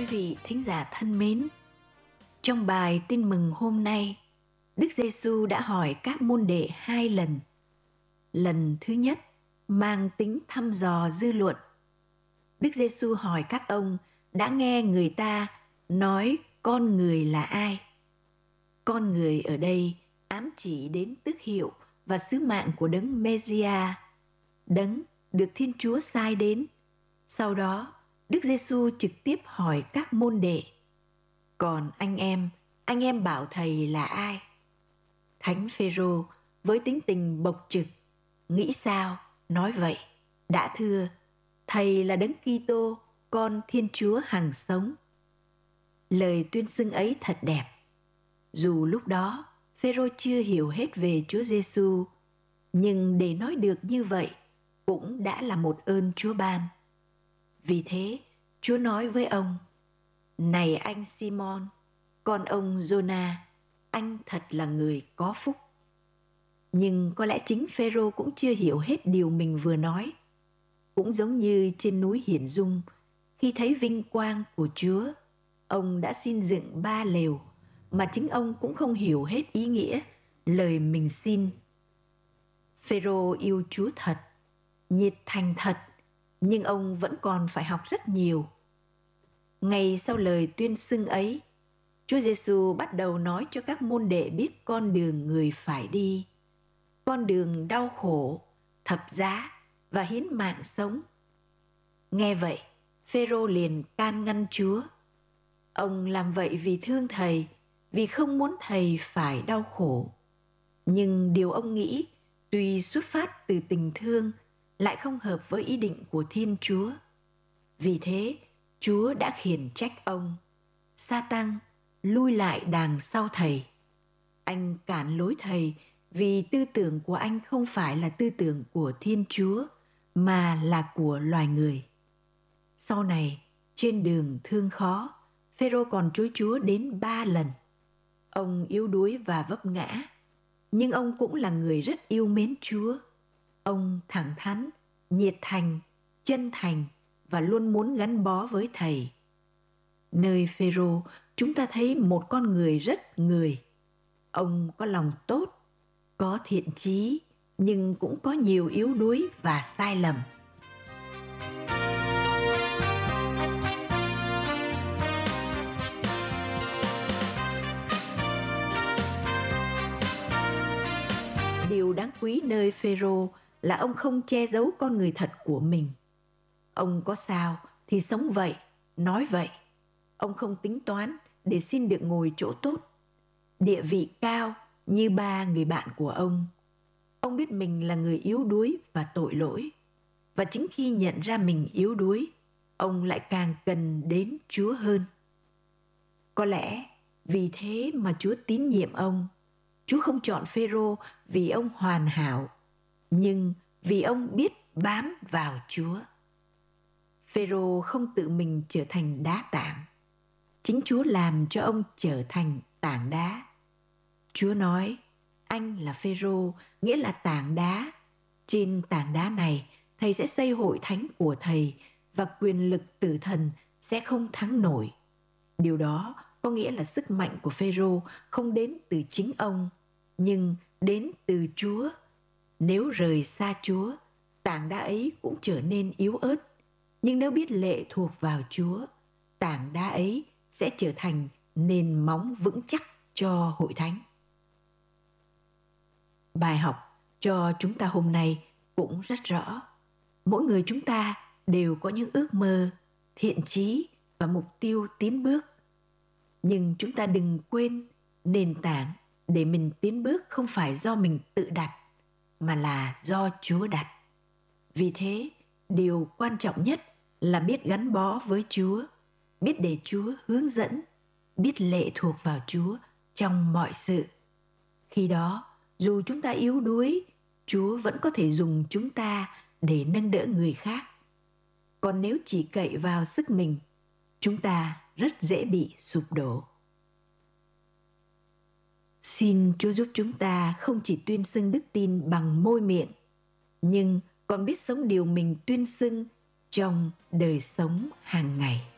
Quý vị thính giả thân mến, trong bài tin mừng hôm nay, Đức Giêsu đã hỏi các môn đệ 2 lần. Lần thứ nhất mang tính thăm dò dư luận. Đức Giêsu hỏi các ông đã nghe người ta nói con người là ai? Con người ở đây ám chỉ đến tước hiệu và sứ mạng của đấng Mê-si-a, đấng được Thiên Chúa sai đến. Sau đó, Đức Giêsu trực tiếp hỏi các môn đệ: còn anh em bảo thầy là ai? Thánh Phêrô với tính tình bộc trực, nghĩ sao nói vậy, đã thưa: thầy là đấng Kitô, con Thiên Chúa hằng sống. Lời tuyên xưng ấy thật đẹp. Dù lúc đó Phêrô chưa hiểu hết về Chúa Giêsu, nhưng để nói được như vậy cũng đã là một ơn Chúa ban. Vì thế, Chúa nói với ông: này anh Simon, con ông Giô-na, anh thật là người có phúc. Nhưng có lẽ chính Phêrô cũng chưa hiểu hết điều mình vừa nói. Cũng giống như trên núi Hiển Dung, khi thấy vinh quang của Chúa, ông đã xin dựng 3 lều, mà chính ông cũng không hiểu hết ý nghĩa lời mình xin. Phêrô yêu Chúa thật, nhiệt thành thật, nhưng ông vẫn còn phải học rất nhiều. Ngay sau lời tuyên xưng ấy, Chúa Giêsu bắt đầu nói cho các môn đệ biết con đường người phải đi, con đường đau khổ, thập giá và hiến mạng sống. Nghe vậy, Phêrô liền can ngăn Chúa. Ông làm vậy vì thương thầy, vì không muốn thầy phải đau khổ. Nhưng điều ông nghĩ, tuy xuất phát từ tình thương, lại không hợp với ý định của Thiên Chúa. Vì thế, Chúa đã khiển trách ông: Sa-tăng, lui lại đằng sau thầy. Anh cản lối thầy vì tư tưởng của anh không phải là tư tưởng của Thiên Chúa, mà là của loài người. Sau này, trên đường thương khó, Phêrô còn chối Chúa đến 3 lần. Ông yếu đuối và vấp ngã, nhưng ông cũng là người rất yêu mến Chúa. Ông thẳng thắn, nhiệt thành, chân thành và luôn muốn gắn bó với thầy. Nơi Phêrô, chúng ta thấy một con người rất người. Ông có lòng tốt, có thiện chí, nhưng cũng có nhiều yếu đuối và sai lầm. Điều đáng quý nơi Phêrô là ông không che giấu con người thật của mình. Ông có sao thì sống vậy, nói vậy. Ông không tính toán để xin được ngồi chỗ tốt, địa vị cao như 3 người bạn của ông. Ông biết mình là người yếu đuối và tội lỗi. Và chính khi nhận ra mình yếu đuối, ông lại càng cần đến Chúa hơn. Có lẽ vì thế mà Chúa tín nhiệm ông. Chúa không chọn Phêrô vì ông hoàn hảo, nhưng vì ông biết bám vào Chúa. Phêrô không tự mình trở thành đá tảng. Chính Chúa làm cho ông trở thành tảng đá. Chúa nói: anh là Phêrô, nghĩa là tảng đá. Trên tảng đá này, thầy sẽ xây hội thánh của thầy, và quyền lực tử thần sẽ không thắng nổi. Điều đó có nghĩa là sức mạnh của Phêrô không đến từ chính ông, nhưng đến từ Chúa. Nếu rời xa Chúa, tảng đá ấy cũng trở nên yếu ớt. Nhưng nếu biết lệ thuộc vào Chúa, tảng đá ấy sẽ trở thành nền móng vững chắc cho hội thánh. Bài học cho chúng ta hôm nay cũng rất rõ. Mỗi người chúng ta đều có những ước mơ, thiện chí và mục tiêu tiến bước. Nhưng chúng ta đừng quên nền tảng để mình tiến bước không phải do mình tự đặt, mà là do Chúa đặt. Vì thế, điều quan trọng nhất là biết gắn bó với Chúa, biết để Chúa hướng dẫn, biết lệ thuộc vào Chúa trong mọi sự. Khi đó, dù chúng ta yếu đuối, Chúa vẫn có thể dùng chúng ta để nâng đỡ người khác. Còn nếu chỉ cậy vào sức mình, chúng ta rất dễ bị sụp đổ. Xin Chúa giúp chúng ta không chỉ tuyên xưng đức tin bằng môi miệng, nhưng còn biết sống điều mình tuyên xưng trong đời sống hàng ngày.